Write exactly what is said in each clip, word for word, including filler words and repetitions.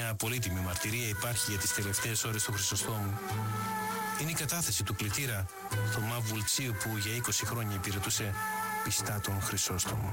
Μια πολύτιμη μαρτυρία υπάρχει για τις τελευταίες ώρες του Χρυσοστόμου. Είναι η κατάθεση του κλητήρα Θωμά Βουλτσίου, που για είκοσι χρόνια υπηρετούσε πιστά τον Χρυσόστομο.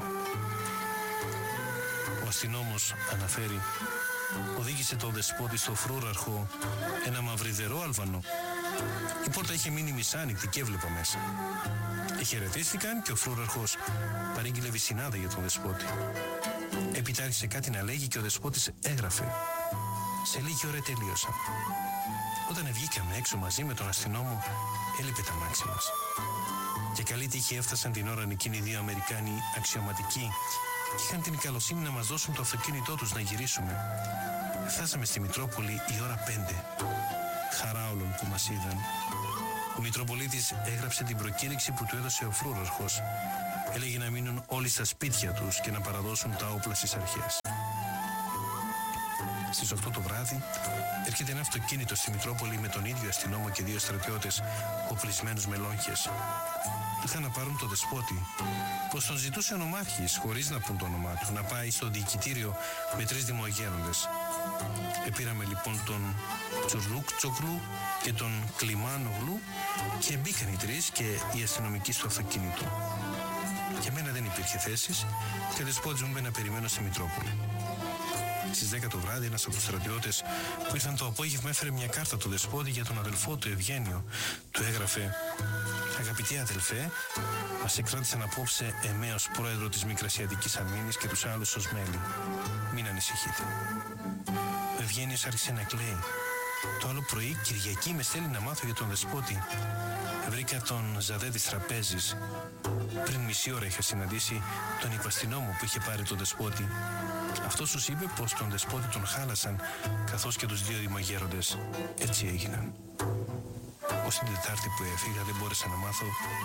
Ο αστυνόμος αναφέρει: οδήγησε τον δεσπότη στο φρούραρχο ένα μαυριδερό Αλβανό. Η πόρτα είχε μείνει μισάνοιχτη και έβλεπα μέσα. Χαιρετίστηκαν και ο φρούραρχος παρήγγειλε βυσσινάδα για τον δεσπότη. Έπειτα άρχισε κάτι να λέγει και ο δεσπότης έγραφε. Σε λίγη ώρα τελείωσα. Όταν βγήκαμε έξω μαζί με τον αστυνόμο, έλειπε τα μάξι μας. Και καλή τύχη έφτασαν την ώρα εκείνοι οι δύο Αμερικάνοι αξιωματικοί και είχαν την καλοσύνη να μας δώσουν το αυτοκίνητό τους να γυρίσουμε. Φτάσαμε στη Μητρόπολη η ώρα πέντε. Χαρά όλων που μας είδαν. Ο Μητροπολίτης έγραψε την προκήρυξη που του έδωσε ο φρούραρχος. Έλεγε να μείνουν όλοι στα σπίτια τους και να παραδώσουν τα όπλα στις αρχές. Στις οκτώ το βράδυ έρχεται ένα αυτοκίνητο στη Μητρόπολη με τον ίδιο αστυνόμο και δύο στρατιώτες οπλισμένους με λόγχες. Ήρθαν να πάρουν το δεσπότη, πως τον ζητούσε ο νομάρχης, χωρίς να πούν το όνομά του, να πάει στο διοικητήριο με τρεις δημογέροντες. Επήραμε λοιπόν τον Τσουρλούκτσογλου και τον Κλιμάνογλου και μπήκαν οι τρεις και οι αστυνομικοί στο αυτοκίνητο. Για μένα δεν υπήρχε θέσεις και ο δεσπότης μου είπε να περιμένω στη Μητρόπολη. Στις δέκα το βράδυ ένας από τους στρατιώτες που ήρθαν το απόγευμα έφερε μια κάρτα του δεσπότη για τον αδελφό του Ευγένιο. Του έγραφε: αγαπητοί αδελφέ, μας εκράτησαν απόψε εμέ ως πρόεδρο της Μικρασιατικής Αμήνης και τους άλλους ως μέλη. Μην ανησυχείτε. Ο Ευγένιος άρχισε να κλαίει. Το άλλο πρωί, Κυριακή, με στέλνει να μάθω για τον δεσπότη. Βρήκα τον Ζαδέ της Τραπέζης. Πριν μισή ώρα είχα συναντήσει τον υπαστηνόμο που είχε πάρει τον δεσπότη. Αυτός τους είπε πως τον δεσπότη τον χάλασαν, καθώς και τους δύο δημογέροντες. Έτσι έγιναν. Ως την Τετάρτη που έφυγα δεν μπόρεσα να μάθω